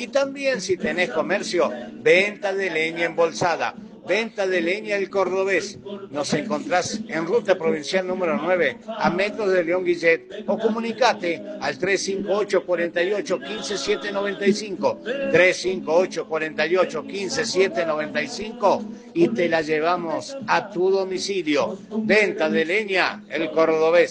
también si tenés comercio, venta de leña embolsada. Venta de leña El Cordobés. Nos encontrás en Ruta Provincial número 9, a metros de León Guillet, o comunicate al 358 48 15 795, 358 48 15 795 y te la llevamos a tu domicilio. Venta de leña El Cordobés.